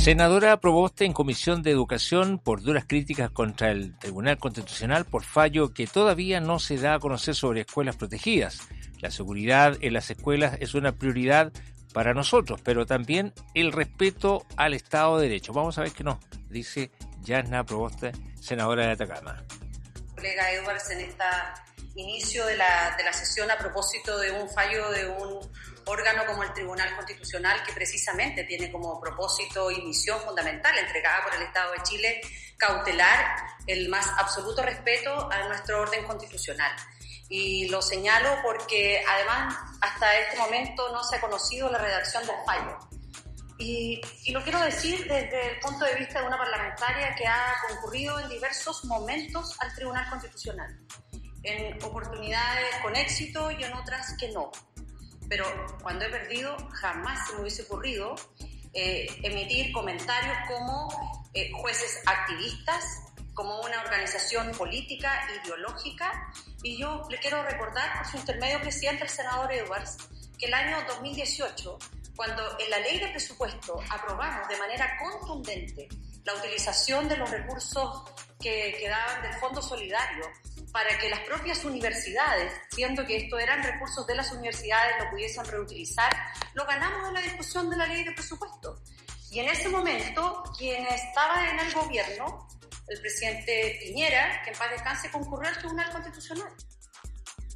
Senadora Proboste en Comisión de Educación por duras críticas contra el Tribunal Constitucional por fallo que todavía no se da a conocer sobre escuelas protegidas. La seguridad en las escuelas es una prioridad para nosotros, pero también el respeto al Estado de Derecho. Vamos a ver qué nos dice Yasna Proboste, senadora de Atacama. Colega Edwards, en este inicio de la sesión a propósito de un fallo de un órgano como el Tribunal Constitucional, que precisamente tiene como propósito y misión fundamental entregada por el Estado de Chile cautelar el más absoluto respeto a nuestro orden constitucional. Y lo señalo porque además hasta este momento no se ha conocido la redacción del fallo. Y lo quiero decir desde el punto de vista de una parlamentaria que ha concurrido en diversos momentos al Tribunal Constitucional, en oportunidades con éxito y en otras que no. Pero cuando he perdido, jamás se me hubiese ocurrido emitir comentarios como jueces activistas, como una organización política, ideológica. Y yo le quiero recordar, por su intermedio, presidente, el senador Edwards, que el año 2018, cuando en la ley de presupuesto aprobamos de manera contundente la utilización de los recursos que quedaban del Fondo Solidario para que las propias universidades, siendo que estos eran recursos de las universidades, lo pudiesen reutilizar, lo ganamos en la discusión de la ley de presupuesto. Y en ese momento, quien estaba en el gobierno, el presidente Piñera, que en paz descanse, concurrió al Tribunal Constitucional.